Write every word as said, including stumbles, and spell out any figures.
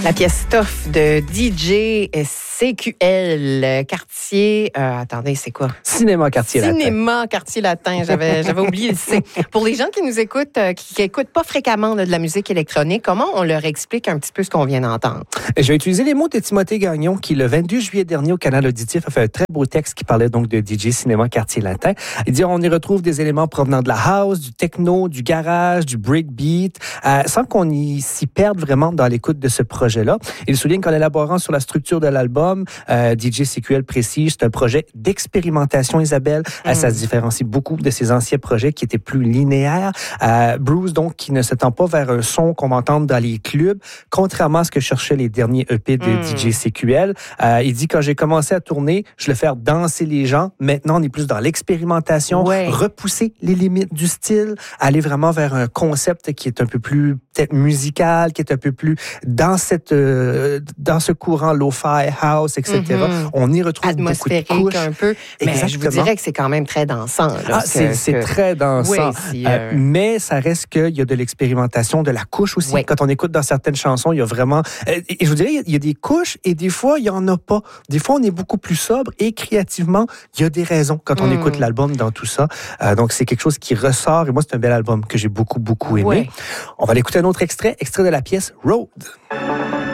La pièce Stuff de D J C Q L, quartier... Euh, attendez, c'est quoi? Cinéma Quartier Latin. Cinéma Quartier Latin, j'avais, j'avais oublié le C. Pour les gens qui nous écoutent, euh, qui n'écoutent pas fréquemment là, de la musique électronique, comment on leur explique un petit peu ce qu'on vient d'entendre? Je vais utiliser les mots de Timothée Gagnon, qui, le vingt-deux juillet dernier, au Canal Auditif, a fait un très beau texte qui parlait donc de D J Cinéma Quartier Latin. Il dit, on y retrouve des éléments provenant de la house, du techno, du garage, du breakbeat, euh, sans qu'on y s'y perde vraiment dans l'écoute de ce projet-là. Il souligne qu'en élaborant sur la structure de l'album, euh, D J C Q L précise, c'est un projet d'expérimentation, Isabelle. Mm. Euh, ça se différencie beaucoup de ses anciens projets qui étaient plus linéaires. Euh, Bruce, donc, qui ne s'étend pas vers un son qu'on va entendre dans les clubs, contrairement à ce que cherchaient les derniers E P de mm. D J C Q L. Euh, il dit, quand j'ai commencé à tourner, je le fais danser les gens. Maintenant, on est plus dans l'expérimentation, ouais. repousser les limites du style, aller vraiment vers un concept qui est un peu plus peut-être musical, qui est un peu plus dans cette euh, dans ce courant lo-fi, house, et cetera. Mm-hmm. On y retrouve beaucoup de couches. Un peu, mais exactement. Je vous dirais que c'est quand même très dansant. Là, ah, c'est, que, c'est que... très dansant. Oui, si, euh... euh... mais ça reste qu'il y a de l'expérimentation, de la couche aussi. Oui. Quand on écoute dans certaines chansons, il y a vraiment... Et je vous dirais, il y a des couches et des fois, il n'y en a pas. Des fois, on est beaucoup plus sobre et créativement, il y a des raisons quand on mm. écoute l'album dans tout ça. Euh, donc, c'est quelque chose qui ressort et moi, c'est un bel album que j'ai beaucoup, beaucoup aimé. Oui. On va l'écouter un autre extrait, extrait de la pièce Road.